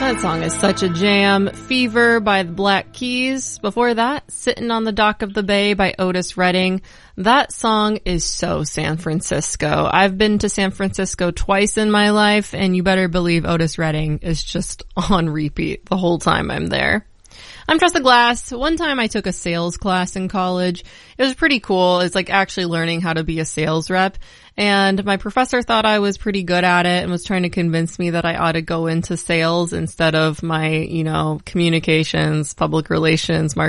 That song is such a jam. Fever by the Black Keys. Before that, Sitting on the Dock of the Bay by Otis Redding. That song is so San Francisco. I've been to San Francisco twice in my life, and you better believe Otis Redding is just on repeat the whole time I'm there. I'm Tressa Glass. One time I took a sales class in college. It was pretty cool. It's like actually learning how to be a sales rep. And my professor thought I was pretty good at it and was trying to convince me that I ought to go into sales instead of my, communications, public relations,